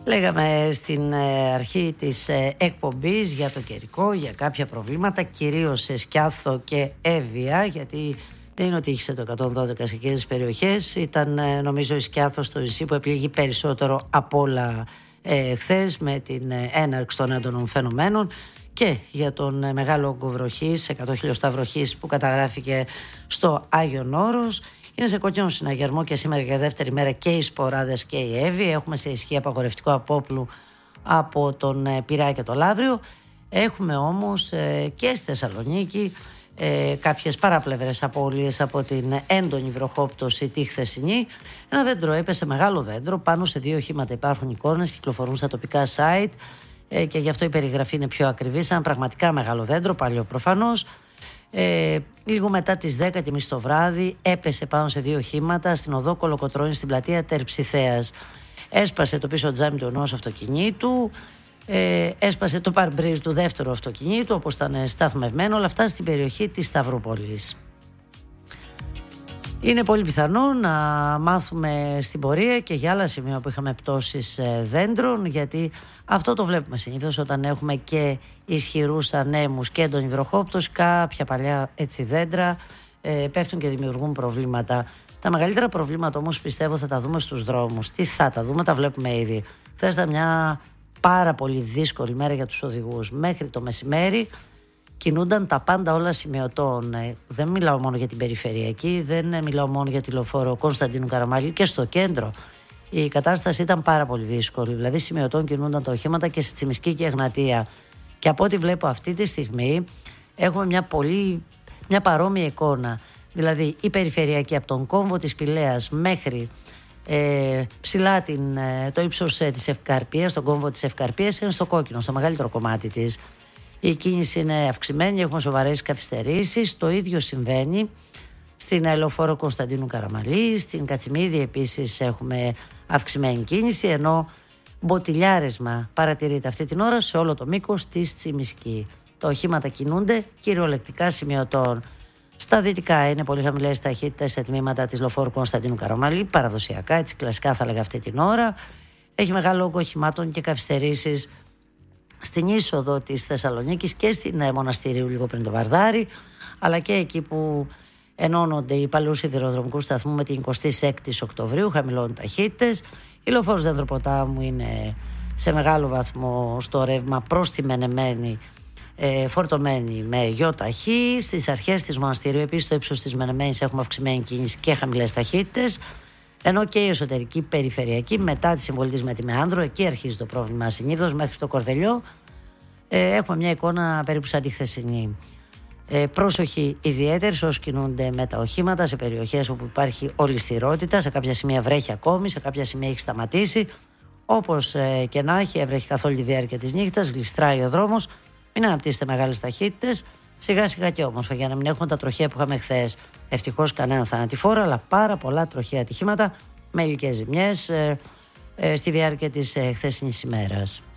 Λέγαμε στην αρχή της εκπομπής για το καιρικό, για κάποια προβλήματα, κυρίως σε Σκιάθο και Εύβοια, γιατί δεν είναι ότι είχε το 112 σε εκείνες τις περιοχές. Ήταν νομίζω η Σκιάθο στο νησί που επλήγει περισσότερο από όλα χθες με την έναρξη των έντονων φαινομένων, και για τον μεγάλο όγκο βροχής, 100 χιλιοστά βροχής που καταγράφηκε στο Άγιον Όρος. Είναι σε κόκκινο συναγερμό και σήμερα για δεύτερη μέρα και οι Σποράδες και η Εύη. Έχουμε σε ισχύ απαγορευτικό απόπλου από τον Πειραιά και το Λαύριο. Έχουμε όμως και στη Θεσσαλονίκη κάποιες παράπλευρες απώλειες από την έντονη βροχόπτωση τη χθεσινή. Ένα δέντρο έπεσε, μεγάλο δέντρο, πάνω σε 2 οχήματα υπάρχουν εικόνες, κυκλοφορούν στα τοπικά site και γι' αυτό η περιγραφή είναι πιο ακριβή. Ένα πραγματικά μεγάλο δέντρο, παλιό προφανώς. Λίγο μετά τις 10:30 το βράδυ έπεσε πάνω σε 2 οχήματα στην οδό Κολοκοτρώνη στην πλατεία Τερψιθέας. Έσπασε το πίσω τζάμι του ενός αυτοκινήτου, έσπασε το παρμπρίζ του δεύτερου αυτοκινήτου όπως ήταν σταθμευμένο, όλα αυτά στην περιοχή της Σταυρούπολης. Είναι πολύ πιθανό να μάθουμε στην πορεία και για άλλα σημεία που είχαμε πτώσεις δέντρων, γιατί αυτό το βλέπουμε συνήθως όταν έχουμε και ισχυρούς ανέμους και έντονη βροχόπτωση. Κάποια παλιά δέντρα πέφτουν και δημιουργούν προβλήματα. Τα μεγαλύτερα προβλήματα όμως πιστεύω θα τα δούμε στους δρόμους. Τι θα τα δούμε, τα βλέπουμε ήδη. Χθες ήταν μια πάρα πολύ δύσκολη μέρα για τους οδηγούς. Μέχρι το μεσημέρι κινούνταν τα πάντα όλα σημειωτών. Δεν μιλάω μόνο για την περιφερειακή, δεν μιλάω μόνο για τη λεωφόρο Κωνσταντίνου Καραμαλή, και στο κέντρο η κατάσταση ήταν πάρα πολύ δύσκολη. Δηλαδή σημειωτών κινούνταν τα οχήματα και στη Τσιμισκή και Εγνατία. Και από ό,τι βλέπω αυτή τη στιγμή έχουμε μια παρόμοια εικόνα. Δηλαδή η περιφερειακή από τον κόμβο της Πηλαίας μέχρι ψηλά το ύψος της Ευκαρπίας, τον κόμβο της Ευκαρπίας, είναι στο κόκκινο, στο μεγαλύτερο κομμάτι της. Η κίνηση είναι αυξημένη, έχουμε σοβαρές καθυστερήσεις. Το ίδιο συμβαίνει στην λεωφόρο Κωνσταντίνου Καραμαλή, στην Κατσιμίδη επίσης έχουμε αυξημένη κίνηση, ενώ μποτιλιάρισμα παρατηρείται αυτή την ώρα σε όλο το μήκος της Τσιμισκή. Τα οχήματα κινούνται κυριολεκτικά σημειωτών. Στα δυτικά είναι πολύ χαμηλές ταχύτητες σε τμήματα της λεωφόρου Κωνσταντίνου Καραμαλή, παραδοσιακά, έτσι κλασικά θα λέγα αυτή την ώρα. Έχει μεγάλο όγκο οχημάτων και καθυστερήσεις στην είσοδο της Θεσσαλονίκης και στην Μοναστηρίου λίγο πριν το Βαρδάρι, αλλά και εκεί που ενώνονται οι παλαιούς σιδηροδρομικούς σταθμού με την 26η Οκτωβρίου, χαμηλών ταχύτητες. Η λεωφόρος Δένδροποτάμου είναι σε μεγάλο βαθμό στο ρεύμα προς τη Μενεμένη, φορτωμένη με γιοταχή. Στις αρχές της Μοναστηρίου επίσης στο ύψος της Μενεμένης έχουμε αυξημένη κίνηση και χαμηλές ταχύτητες, ενώ και η εσωτερική περιφερειακή μετά τη συμβολή της με τη Μεάνδρο, εκεί αρχίζει το πρόβλημα συνήθως, μέχρι το Κορδελιό έχουμε μια εικόνα περίπου σαν τη χθεσινή. Πρόσοχη ιδιαίτερη όσοι κινούνται με τα οχήματα σε περιοχές όπου υπάρχει ολισθηρότητα, σε κάποια σημεία βρέχει ακόμη, σε κάποια σημεία έχει σταματήσει. Όπως και να έχει, έβρεχε καθ' όλη τη διάρκεια της νύχτας, γλιστράει ο δρόμος, μην αναπτύσσετε μεγάλες ταχύτητες, σιγά σιγά και όμορφα, για να μην έχουμε τα τροχαία που είχαμε χθες. Ευτυχώς κανένα θανατηφόρο, αλλά πάρα πολλά τροχαία ατυχήματα με υλικές ζημιές στη διάρκεια της χθεσινής ημέρας.